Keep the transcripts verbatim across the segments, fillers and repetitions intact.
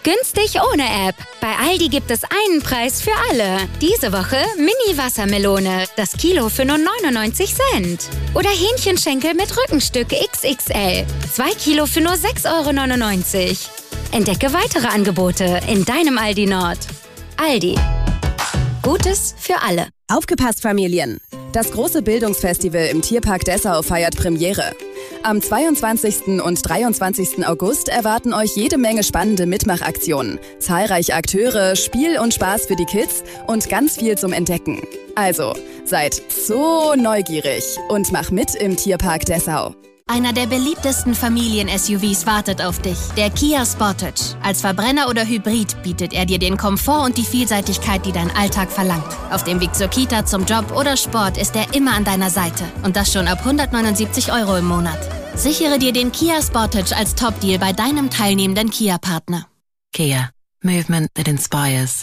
Günstig ohne App. Bei Aldi gibt es einen Preis für alle. Diese Woche Mini-Wassermelone. Das Kilo für nur neunundneunzig Cent. Oder Hähnchenschenkel mit Rückenstück X X L. Zwei Kilo für nur sechs Euro neunundneunzig. Entdecke weitere Angebote in deinem Aldi Nord. Aldi. Gutes für alle. Aufgepasst, Familien! Das große Bildungsfestival im Tierpark Dessau feiert Premiere. Am zweiundzwanzigsten und dreiundzwanzigsten August erwarten euch jede Menge spannende Mitmachaktionen, zahlreiche Akteure, Spiel und Spaß für die Kids und ganz viel zum Entdecken. Also, seid so neugierig und mach mit im Tierpark Dessau. Einer der beliebtesten Familien-S U Vs wartet auf dich, der Kia Sportage. Als Verbrenner oder Hybrid bietet er dir den Komfort und die Vielseitigkeit, die dein Alltag verlangt. Auf dem Weg zur Kita, zum Job oder Sport ist er immer an deiner Seite. Und das schon ab hundertneunundsiebzig Euro im Monat. Sichere dir den Kia Sportage als Top-Deal bei deinem teilnehmenden Kia-Partner. Kia. Movement that inspires.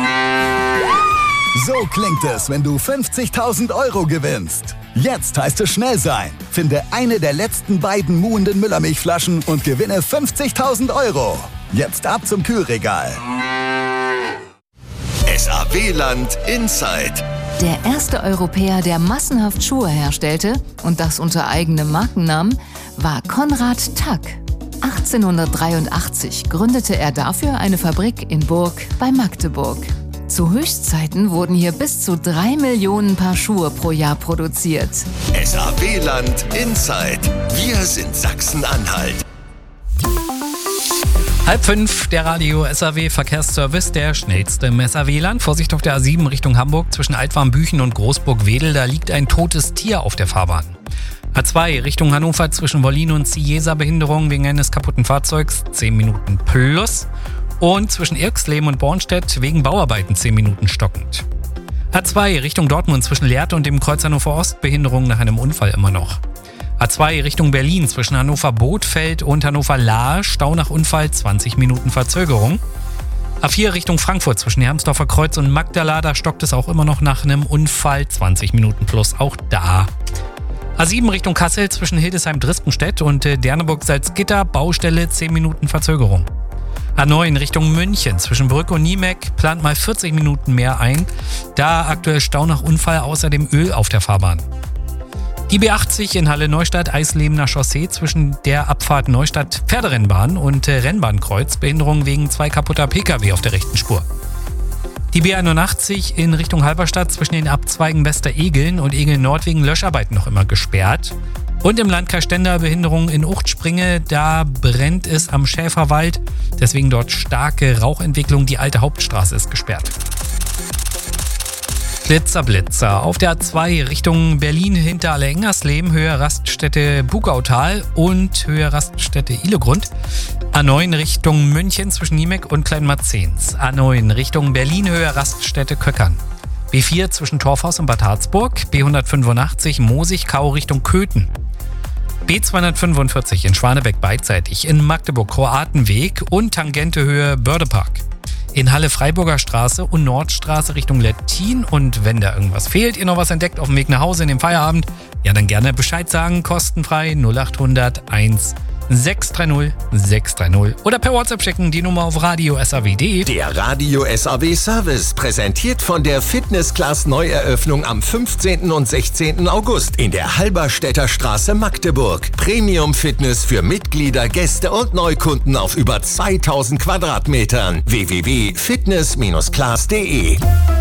So klingt es, wenn du fünfzigtausend Euro gewinnst. Jetzt heißt es schnell sein. Finde eine der letzten beiden muhenden Müllermilchflaschen und gewinne fünfzigtausend Euro. Jetzt ab zum Kühlregal. S A W-Land Inside. Der erste Europäer, der massenhaft Schuhe herstellte, und das unter eigenem Markennamen, war Konrad Tack. achtzehnhundertdreiundachtzig gründete er dafür eine Fabrik in Burg bei Magdeburg. Zu Höchstzeiten wurden hier bis zu drei Millionen Paar Schuhe pro Jahr produziert. S A W-Land Inside. Wir sind Sachsen-Anhalt. Halb fünf, der Radio S A W Verkehrsservice, der schnellste im S A W-Land. Vorsicht auf der A sieben Richtung Hamburg zwischen Altwarmbüchen und Großburg-Wedel. Da liegt ein totes Tier auf der Fahrbahn. A zwei Richtung Hannover zwischen Wollin und Ciesa Behinderung wegen eines kaputten Fahrzeugs zehn Minuten plus. Und zwischen Irxleben und Bornstedt wegen Bauarbeiten zehn Minuten stockend. A zwei Richtung Dortmund zwischen Lehrte und dem Kreuz Hannover Ost Behinderung nach einem Unfall immer noch. A zwei Richtung Berlin zwischen Hannover Bothfeld und Hannover Lahr Stau nach Unfall zwanzig Minuten Verzögerung. A vier Richtung Frankfurt zwischen Hermsdorfer Kreuz und Magdala, da stockt es auch immer noch nach einem Unfall zwanzig Minuten plus auch da. A sieben Richtung Kassel zwischen Hildesheim-Drispenstedt und Derneburg-Salzgitter Baustelle zehn Minuten Verzögerung. A neun Richtung München zwischen Brück und Niemeck plant mal vierzig Minuten mehr ein, da aktuell Stau nach Unfall außer dem Öl auf der Fahrbahn. Die B achtzig in Halle-Neustadt Eislebener Chaussee zwischen der Abfahrt Neustadt Pferderennbahn und Rennbahnkreuz Behinderung wegen zwei kaputter Pkw auf der rechten Spur. Die B einundachtzig in Richtung Halberstadt zwischen den Abzweigen Wester-Egeln und Egeln-Nord wegen Löscharbeiten noch immer gesperrt. Und im Landkreis Stendal Behinderung in Uchtspringe, da brennt es am Schäferwald. Deswegen dort starke Rauchentwicklung. Die alte Hauptstraße ist gesperrt. Blitzer, Blitzer. Auf der A zwei Richtung Berlin hinter Alle-Engersleben, Höhe Raststätte Bugautal und Höhe Raststätte Ilegrund. A neun Richtung München zwischen Niemeck und Kleinmarzens. A neun Richtung Berlin, Höhe Raststätte Köckern. B vier zwischen Torfhaus und Bad Harzburg. B hundertfünfundachtzig Mosigkau Richtung Köthen. B zweihundertfünfundvierzig in Schwanebeck beidseitig, in Magdeburg Kroatenweg und Tangente Höhe Bördepark. In Halle Freiburger Straße und Nordstraße Richtung Lettin. Und wenn da irgendwas fehlt, ihr noch was entdeckt auf dem Weg nach Hause in dem Feierabend, ja dann gerne Bescheid sagen, kostenfrei null acht hundert eins sechs drei null sechs drei null oder per WhatsApp schicken, die Nummer auf radio s a w punkt d e. Der Radio S A W Service, präsentiert von der Fitness Class Neueröffnung am fünfzehnten und sechzehnten August in der Halberstädter Straße Magdeburg. Premium Fitness für Mitglieder, Gäste und Neukunden auf über zweitausend Quadratmetern. w w w punkt fitness class punkt d e.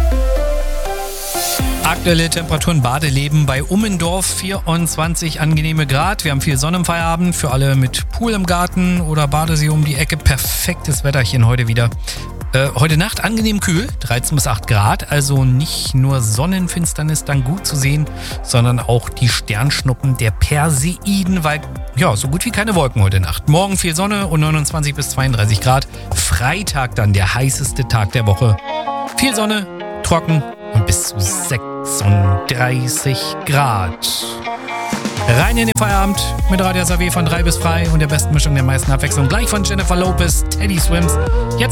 Aktuelle Temperaturen Badeleben bei Ummendorf, vierundzwanzig angenehme Grad. Wir haben viel Sonne im Feierabend für alle mit Pool im Garten oder Badesee um die Ecke. Perfektes Wetterchen heute wieder. Äh, heute Nacht angenehm kühl, dreizehn bis acht Grad. Also nicht nur Sonnenfinsternis dann gut zu sehen, sondern auch die Sternschnuppen der Perseiden, weil ja, so gut wie keine Wolken heute Nacht. Morgen viel Sonne und neunundzwanzig bis zweiunddreißig Grad. Freitag dann der heißeste Tag der Woche. Viel Sonne, trocken und bis zu sechsunddreißig Grad. Rein in den Feierabend mit Radio S A W von drei bis frei und der besten Mischung der meisten Abwechslung. Gleich von Jennifer Lopez, Teddy Swims. Jetzt